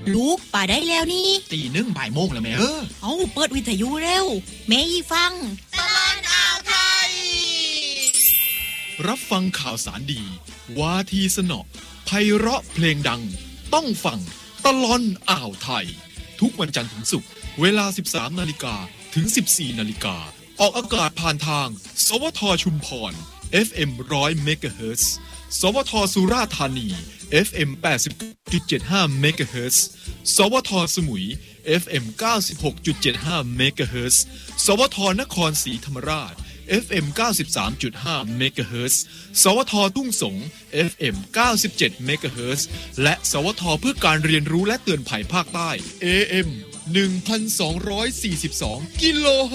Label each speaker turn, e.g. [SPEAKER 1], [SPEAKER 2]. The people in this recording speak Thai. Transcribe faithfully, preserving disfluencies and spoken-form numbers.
[SPEAKER 1] ลูกป่าได้แล้วนี่
[SPEAKER 2] ตีหนึ่งบ่ายโมงแล้วแม่เออ
[SPEAKER 1] เอาเปิดวิทยุเร็วแม่ยี่ฟัง
[SPEAKER 3] ตลอดอ่าวไทย
[SPEAKER 4] รับฟังข่าวสารดีวาทีสนอไพเราะเพลงดังต้องฟังตลอดอ่าวไทยทุกวันจันทร์ถึงศุกร์เวลา สิบสามนาฬิกา ถึง สิบสี่นาฬิกาออกอากาศผ่านทางสวทชุมพร เอฟ เอ็ม หนึ่งร้อย เมกะเฮิรตซ์สวทสุราษฎร์ธานี เอฟ เอ็ม แปดสิบจุดเจ็ดห้า เมกะเฮิรตซ์สวทสมุย เอฟ เอ็ม เก้าสิบหกจุดเจ็ดห้า เมกะเฮิรตซ์สวทนครศรีธรรมราช เอฟ เอ็ม เก้าสิบสามจุดห้า เมกะเฮิรตซ์สวททุ่งสง เอฟ เอ็ม เก้าสิบเจ็ด เมกะเฮิรตซ์และสวทเพื่อการเรียนรู้และเตือนภัยภาคใต้ เอ เอ็ม หนึ่งพันสองร้อยสี่สิบสอง กิโลเฮิรตซ์